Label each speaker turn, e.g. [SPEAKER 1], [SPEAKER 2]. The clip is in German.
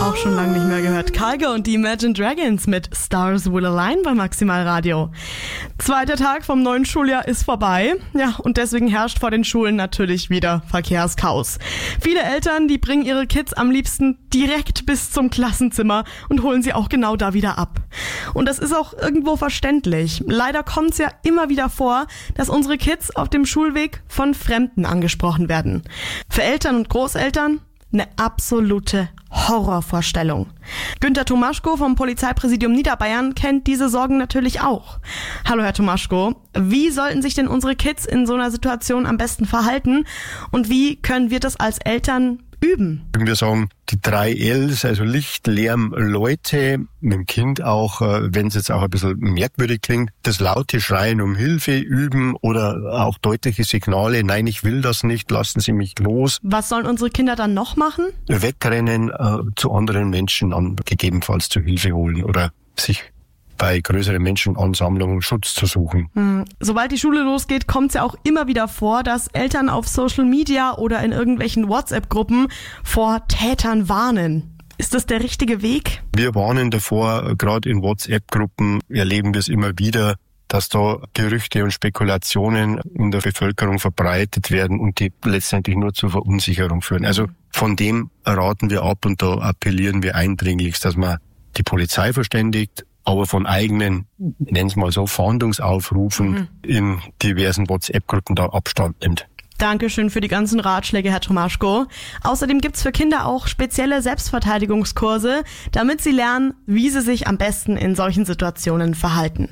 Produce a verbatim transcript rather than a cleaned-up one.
[SPEAKER 1] Auch schon lange nicht mehr gehört. Kygo und die Imagine Dragons mit Stars Will Align bei Maximal Radio. Zweiter Tag vom neuen Schuljahr ist vorbei. Ja, und deswegen herrscht vor den Schulen natürlich wieder Verkehrschaos. Viele Eltern, die bringen ihre Kids am liebsten direkt bis zum Klassenzimmer und holen sie auch genau da wieder ab. Und das ist auch irgendwo verständlich. Leider kommt es ja immer wieder vor, dass unsere Kids auf dem Schulweg von Fremden angesprochen werden. Für Eltern und Großeltern eine absolute Horrorvorstellung. Günter Tomaschko vom Polizeipräsidium Niederbayern kennt diese Sorgen natürlich auch. Hallo Herr Tomaschko, wie sollten sich denn unsere Kids in so einer Situation am besten verhalten und wie können wir das als Eltern üben?
[SPEAKER 2] Wir sagen, die drei L's, also Licht, Lärm, Leute, mit dem Kind auch, wenn es jetzt auch ein bisschen merkwürdig klingt, das laute Schreien um Hilfe üben oder auch deutliche Signale, nein, ich will das nicht, lassen Sie mich los.
[SPEAKER 1] Was sollen unsere Kinder dann noch machen?
[SPEAKER 2] Wegrennen, äh, zu anderen Menschen an, gegebenenfalls zu Hilfe holen oder sich bei größeren Menschenansammlungen Schutz zu suchen.
[SPEAKER 1] Hm. Sobald die Schule losgeht, kommt es ja auch immer wieder vor, dass Eltern auf Social Media oder in irgendwelchen WhatsApp-Gruppen vor Tätern warnen. Ist das der richtige Weg?
[SPEAKER 2] Wir warnen davor, gerade in WhatsApp-Gruppen erleben wir es immer wieder, dass da Gerüchte und Spekulationen in der Bevölkerung verbreitet werden und die letztendlich nur zur Verunsicherung führen. Also von dem raten wir ab und da appellieren wir eindringlichst, dass man die Polizei verständigt, aber von eigenen, nennen es mal so, Fahndungsaufrufen mhm. in diversen WhatsApp-Gruppen da Abstand nimmt.
[SPEAKER 1] Dankeschön für die ganzen Ratschläge, Herr Tomaschko. Außerdem gibt's für Kinder auch spezielle Selbstverteidigungskurse, damit sie lernen, wie sie sich am besten in solchen Situationen verhalten.